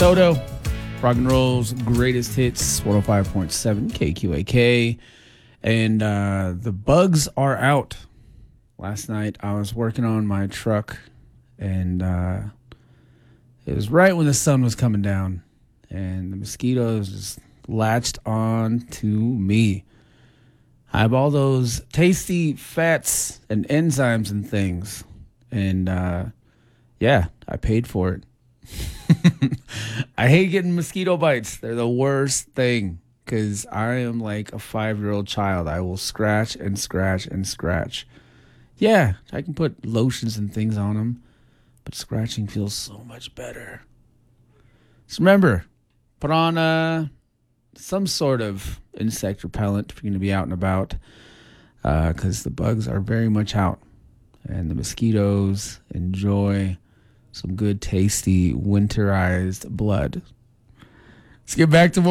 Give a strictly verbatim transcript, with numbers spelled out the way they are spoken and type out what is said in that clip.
Toto, rock and roll's greatest hits, one oh five point seven K Q A K. And uh, the bugs are out. Last night I was working on my truck, and uh, it was right when the sun was coming down, and the mosquitoes just latched on to me. I have all those tasty fats and enzymes and things, and uh, yeah, I paid for it. I hate getting mosquito bites. They're the worst thing because I am like a five-year-old child. I will scratch and scratch and scratch. Yeah, I can put lotions and things on them, but scratching feels so much better. Just remember, put on uh, some sort of insect repellent if you're going to be out and about, because uh, the bugs are very much out, and the mosquitoes enjoy some good, tasty, winterized blood. Let's get back to